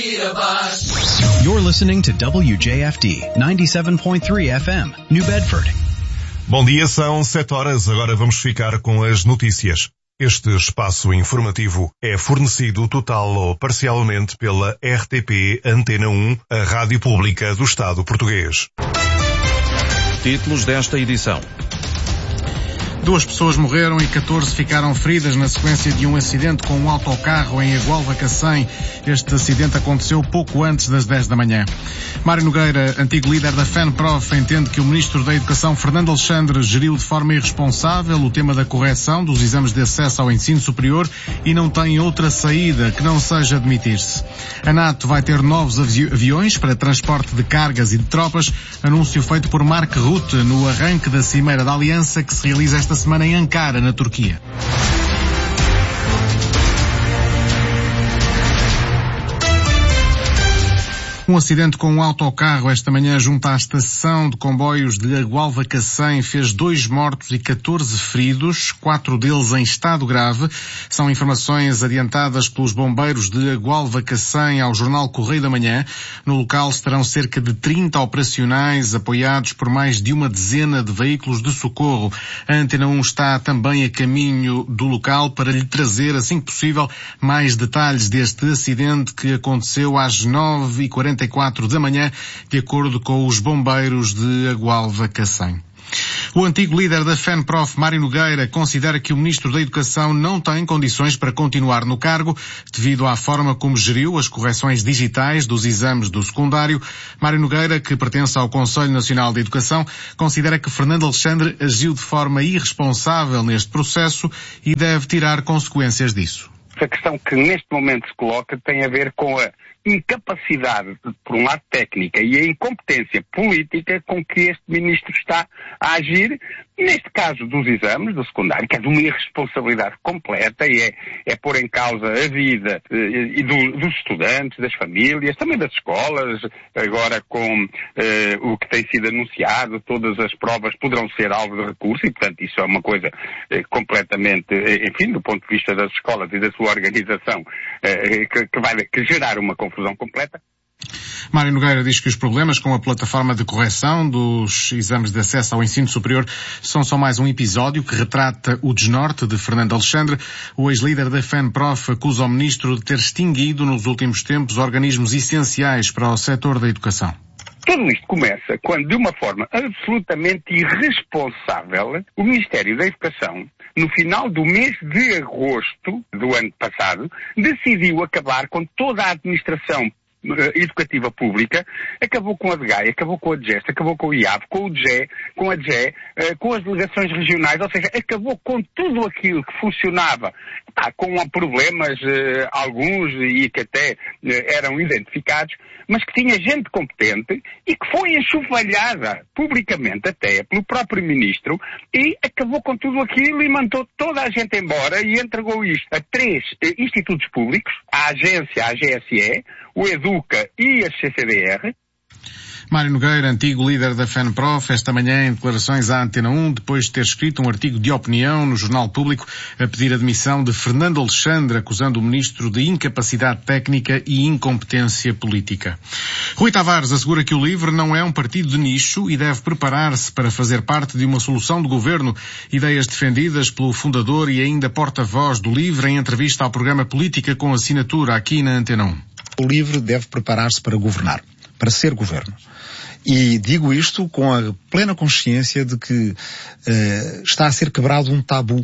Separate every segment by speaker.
Speaker 1: You're listening to WJFD 97.3 FM, New Bedford.
Speaker 2: Bom dia, são 7 horas. Agora vamos ficar com as notícias. Este espaço informativo é fornecido total ou parcialmente pela RTP Antena 1, a rádio pública do Estado português.
Speaker 3: Títulos desta edição.
Speaker 4: 2 pessoas morreram e 14 ficaram feridas na sequência de um acidente com um autocarro em Agualva Cacém. Este acidente aconteceu pouco antes das 10 da manhã. Mário Nogueira, antigo líder da FENPROF, entende que o Ministro da Educação, Fernando Alexandre, geriu de forma irresponsável o tema da correção dos exames de acesso ao ensino superior e não tem outra saída que não seja demitir-se. A NATO vai ter novos aviões para transporte de cargas e de tropas, anúncio feito por Mark Rutte no arranque da Cimeira da Aliança que se realiza esta semana em Ankara, na Turquia. Um acidente com um autocarro esta manhã junto à estação de comboios de Agualva Cacém fez 2 mortos e 14 feridos, 4 deles em estado grave. São informações adiantadas pelos bombeiros de Agualva Cacém ao jornal Correio da Manhã. No local estarão cerca de 30 operacionais apoiados por mais de uma dezena de veículos de socorro. A Antena 1 está também a caminho do local para lhe trazer, assim que possível, mais detalhes deste acidente que aconteceu às 9h44 da manhã, de acordo com os bombeiros de Agualva Cacém. O antigo líder da FENPROF, Mário Nogueira, considera que o Ministro da Educação não tem condições para continuar no cargo devido à forma como geriu as correções digitais dos exames do secundário. Mário Nogueira, que pertence ao Conselho Nacional de Educação, considera que Fernando Alexandre agiu de forma irresponsável neste processo e deve tirar consequências disso.
Speaker 5: A questão que neste momento se coloca tem a ver com a incapacidade, por um lado técnica, e a incompetência política com que este ministro está a agir, neste caso dos exames do secundário, que é de uma irresponsabilidade completa e é pôr em causa a vida dos estudantes, das famílias, também das escolas. Agora com o que tem sido anunciado, todas as provas poderão ser alvo de recurso e, portanto, isso é uma coisa completamente, enfim, do ponto de vista das escolas e da sua organização, que gerar uma confusão completa.
Speaker 4: Mário Nogueira diz que os problemas com a plataforma de correção dos exames de acesso ao ensino superior são só mais um episódio que retrata o desnorte de Fernando Alexandre. O ex-líder da FENPROF acusa o ministro de ter extinguido nos últimos tempos organismos essenciais para o setor da educação.
Speaker 5: Tudo isto começa quando, de uma forma absolutamente irresponsável, o Ministério da Educação, no final do mês de agosto do ano passado, decidiu acabar com toda a administração educativa pública, acabou com a DGAI, acabou com a DGEST, acabou com o IAB, com o DGE, com a DGE, com as delegações regionais, ou seja, acabou com tudo aquilo que funcionava, com problemas, alguns, e que até eram identificados, mas que tinha gente competente e que foi enxovalhada publicamente até pelo próprio ministro e acabou com tudo aquilo e mandou toda a gente embora e entregou isto a 3 institutos públicos, a agência, a GSE, o EDUCA e a CCDR.
Speaker 4: Mário Nogueira, antigo líder da FENPROF, esta manhã em declarações à Antena 1, depois de ter escrito um artigo de opinião no Jornal Público a pedir a demissão de Fernando Alexandre, acusando o ministro de incapacidade técnica e incompetência política. Rui Tavares assegura que o LIVRE não é um partido de nicho e deve preparar-se para fazer parte de uma solução de governo. Ideias defendidas pelo fundador e ainda porta-voz do LIVRE em entrevista ao programa Política com Assinatura aqui na Antena 1.
Speaker 6: O LIVRE deve preparar-se para governar, para ser governo. E digo isto com a plena consciência de que está a ser quebrado um tabu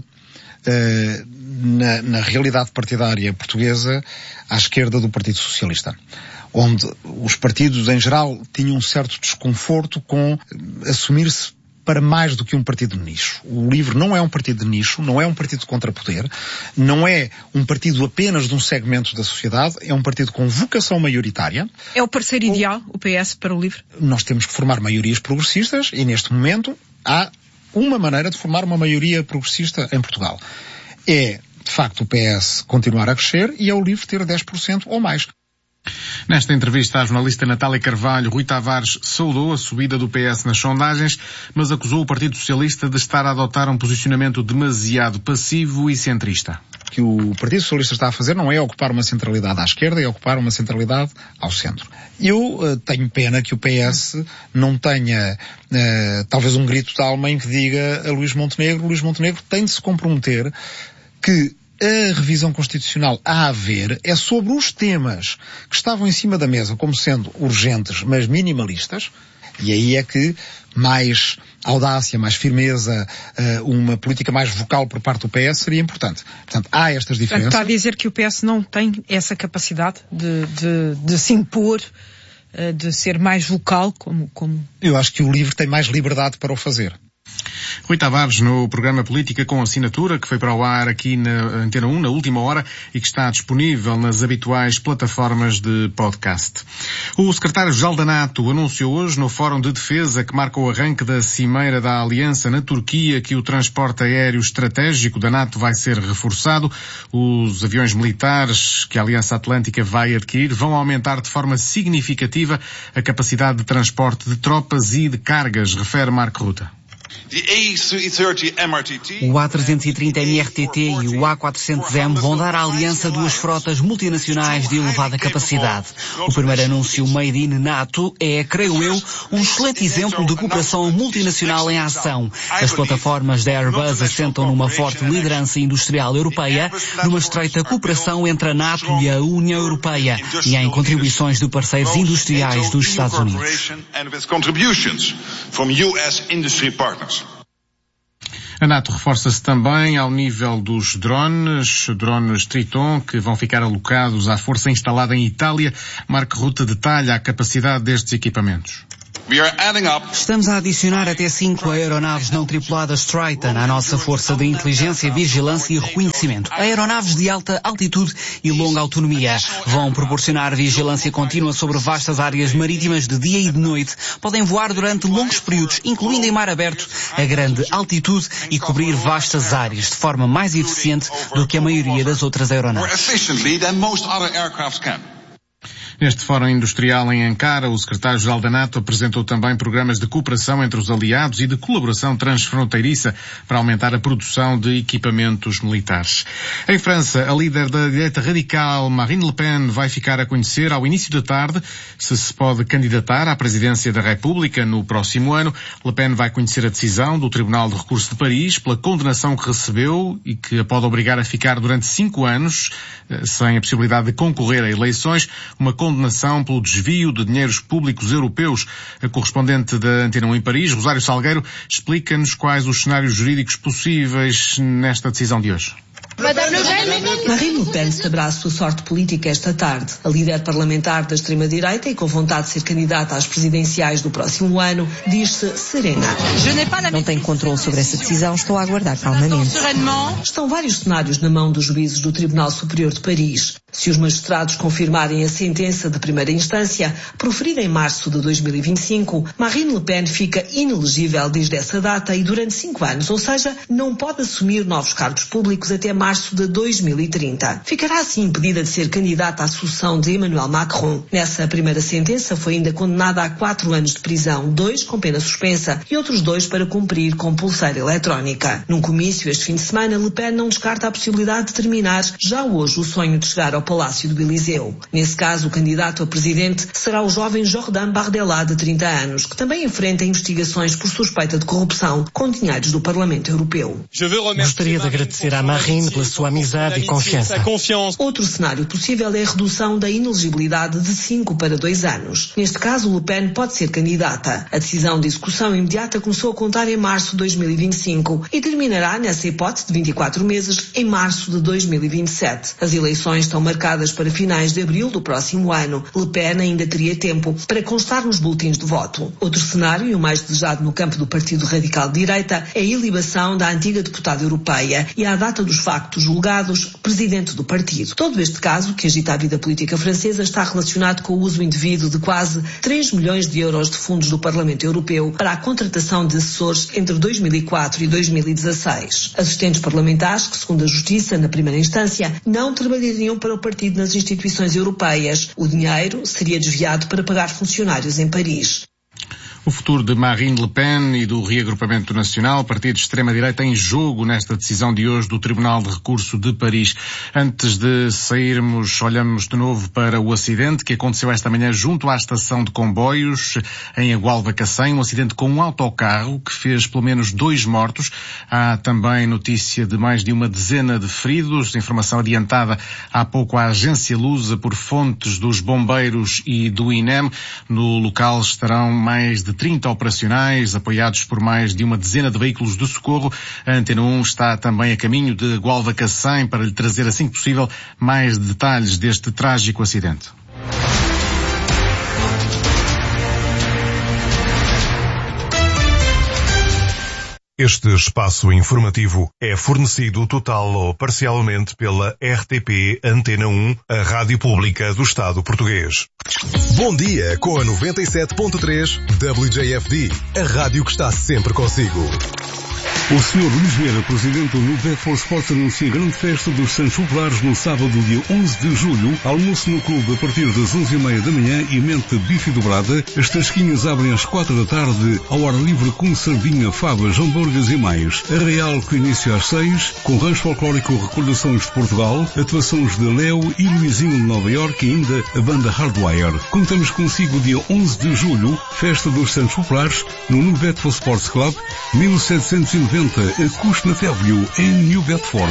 Speaker 6: na realidade partidária portuguesa à esquerda do Partido Socialista, onde os partidos em geral tinham um certo desconforto com assumir-se para mais do que um partido de nicho. O LIVRE não é um partido de nicho, não é um partido de contrapoder, não é um partido apenas de um segmento da sociedade, é um partido com vocação maioritária.
Speaker 7: É o parceiro ideal, o PS, para o LIVRE?
Speaker 6: Nós temos que formar maiorias progressistas e, neste momento, há uma maneira de formar uma maioria progressista em Portugal. É, de facto, o PS continuar a crescer e é o LIVRE ter 10% ou mais.
Speaker 4: Nesta entrevista à jornalista Natália Carvalho, Rui Tavares saudou a subida do PS nas sondagens, mas acusou o Partido Socialista de estar a adotar um posicionamento demasiado passivo e centrista.
Speaker 6: O que o Partido Socialista está a fazer não é ocupar uma centralidade à esquerda, é ocupar uma centralidade ao centro. Eu tenho pena que o PS não tenha talvez um grito de alma em que diga a Luís Montenegro tem de se comprometer que a revisão constitucional a haver é sobre os temas que estavam em cima da mesa como sendo urgentes, mas minimalistas, e aí é que mais audácia, mais firmeza, uma política mais vocal por parte do PS seria importante. Portanto, há estas diferenças.
Speaker 7: Está a dizer que o PS não tem essa capacidade de se impor, de ser mais vocal, como...
Speaker 6: Eu acho que o LIVRE tem mais liberdade para o fazer.
Speaker 4: Rui Tavares, no programa Política com Assinatura, que foi para o ar aqui na Antena 1, na última hora, e que está disponível nas habituais plataformas de podcast. O secretário-geral da NATO anunciou hoje, no Fórum de Defesa, que marca o arranque da Cimeira da Aliança na Turquia, que o transporte aéreo estratégico da NATO vai ser reforçado. Os aviões militares que a Aliança Atlântica vai adquirir vão aumentar de forma significativa a capacidade de transporte de tropas e de cargas, refere Marco Ruta.
Speaker 8: O A330 MRTT e o A400M vão dar à Aliança duas frotas multinacionais de elevada capacidade. O primeiro anúncio Made in NATO é, creio eu, um excelente exemplo de cooperação multinacional em ação. As plataformas da Airbus assentam numa forte liderança industrial europeia, numa estreita cooperação entre a NATO e a União Europeia e em contribuições de parceiros industriais dos Estados Unidos.
Speaker 4: A NATO reforça-se também ao nível dos drones Triton, que vão ficar alocados à força instalada em Itália. Marco Ruta detalha a capacidade destes equipamentos.
Speaker 8: Estamos a adicionar até 5 aeronaves não tripuladas Triton à nossa força de inteligência, vigilância e reconhecimento. Aeronaves de alta altitude e longa autonomia. Vão proporcionar vigilância contínua sobre vastas áreas marítimas de dia e de noite. Podem voar durante longos períodos, incluindo em mar aberto, a grande altitude e cobrir vastas áreas de forma mais eficiente do que a maioria das outras aeronaves.
Speaker 4: Neste Fórum Industrial em Ankara, o secretário-geral da NATO apresentou também programas de cooperação entre os aliados e de colaboração transfronteiriça para aumentar a produção de equipamentos militares. Em França, a líder da direita radical, Marine Le Pen, vai ficar a conhecer ao início da tarde se pode candidatar à presidência da República no próximo ano. Le Pen vai conhecer a decisão do Tribunal de Recurso de Paris pela condenação que recebeu e que a pode obrigar a ficar durante 5 anos sem a possibilidade de concorrer a eleições, uma condenação pelo desvio de dinheiros públicos europeus. A correspondente da Antena 1 em Paris, Rosário Salgueiro, explica-nos quais os cenários jurídicos possíveis nesta decisão de hoje.
Speaker 9: Marine Le Pen saberá a sua sorte política esta tarde. A líder parlamentar da extrema-direita e com vontade de ser candidata às presidenciais do próximo ano, diz-se serena.
Speaker 10: Não tenho controle sobre essa decisão, estou a aguardar calmamente.
Speaker 9: Estão vários cenários na mão dos juízes do Tribunal Superior de Paris. Se os magistrados confirmarem a sentença de primeira instância, proferida em março de 2025, Marine Le Pen fica inelegível desde essa data e durante 5 anos, ou seja, não pode assumir novos cargos públicos até março de 2030. Ficará assim impedida de ser candidata à sucessão de Emmanuel Macron. Nessa primeira sentença foi ainda condenada a 4 anos de prisão, 2 com pena suspensa e outros 2 para cumprir com pulseira eletrónica. Num comício este fim de semana, Le Pen não descarta a possibilidade de terminar já hoje o sonho de chegar ao Palácio do Eliseu. Nesse caso, o candidato a presidente será o jovem Jordan Bardella, de 30 anos, que também enfrenta investigações por suspeita de corrupção com dinheiros do Parlamento Europeu.
Speaker 11: Gostaria de agradecer à Marine pela sua amizade e confiança.
Speaker 9: Outro cenário possível é a redução da inelegibilidade de 5 para 2 anos. Neste caso, Le Pen pode ser candidata. A decisão de execução imediata começou a contar em março de 2025 e terminará, nessa hipótese de 24 meses, em março de 2027. As eleições estão marcadas para finais de abril do próximo ano. Le Pen ainda teria tempo para constar nos boletins de voto. Outro cenário, e o mais desejado no campo do Partido Radical de Direita, é a ilibação da antiga deputada europeia e à data dos facto julgados, presidente do partido. Todo este caso, que agita a vida política francesa, está relacionado com o uso indevido de quase 3 milhões de euros de fundos do Parlamento Europeu para a contratação de assessores entre 2004 e 2016. Assistentes parlamentares que, segundo a Justiça, na primeira instância, não trabalhariam para o partido nas instituições europeias. O dinheiro seria desviado para pagar funcionários em Paris.
Speaker 4: O futuro de Marine Le Pen e do reagrupamento nacional, partido de extrema-direita, em jogo nesta decisão de hoje do Tribunal de Recurso de Paris. Antes de sairmos, olhamos de novo para o acidente que aconteceu esta manhã junto à estação de comboios em Agualva-Cacém, um acidente com um autocarro que fez pelo menos 2 mortos. Há também notícia de mais de uma dezena de feridos, informação adiantada há pouco à agência Lusa por fontes dos bombeiros e do INEM. No local estarão mais de 30 operacionais, apoiados por mais de uma dezena de veículos de socorro. A Antena 1 está também a caminho de Agualva-Cacém para lhe trazer, assim que possível, mais detalhes deste trágico acidente.
Speaker 2: Este espaço informativo é fornecido total ou parcialmente pela RTP Antena 1, a rádio pública do Estado português.
Speaker 12: Bom dia com a 97.3 WJFD, a rádio que está sempre consigo.
Speaker 13: O Sr. Luís Vieira, presidente do New Bedford Sports, anuncia a grande festa dos Santos Populares no sábado, dia 11 de julho. Almoço no clube a partir das 11h30 da manhã e mente bife dobrada. As tasquinhas abrem às 4 da tarde, ao ar livre com sardinha, favas, hambúrgueres e mais. Arraial com início às 6, com rancho folclórico Recordações de Portugal, atuações de Léo e Luizinho de Nova Iorque e ainda a banda Hardwire. Contamos consigo dia 11 de julho, festa dos Santos Populares, no New Bedford Sports Club, 1790, a Custo na Fairview, em New Bedford.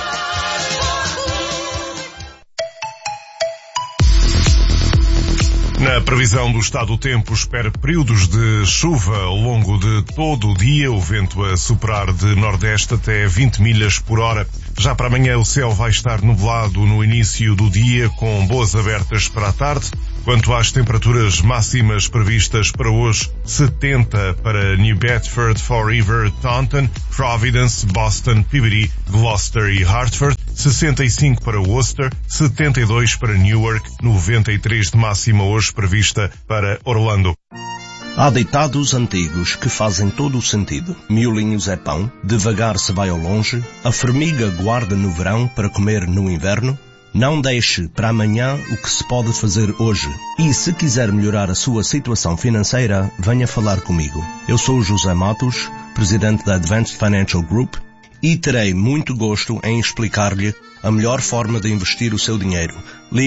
Speaker 2: Na previsão do estado do tempo, espera períodos de chuva ao longo de todo o dia, o vento a soprar de nordeste até 20 milhas por hora. Já para amanhã o céu vai estar nublado no início do dia, com boas abertas para a tarde. Quanto às temperaturas máximas previstas para hoje, 70 para New Bedford, Fall River, Taunton, Providence, Boston, Peabody, Gloucester e Hartford, 65 para Worcester, 72 para Newark, 93 de máxima hoje prevista para Orlando.
Speaker 14: Há ditados antigos que fazem todo o sentido. Miolinhos é pão, devagar se vai ao longe, a formiga guarda no verão para comer no inverno. Não deixe para amanhã o que se pode fazer hoje. E se quiser melhorar a sua situação financeira, venha falar comigo. Eu sou o José Matos, presidente da Advanced Financial Group, e terei muito gosto em explicar-lhe a melhor forma de investir o seu dinheiro.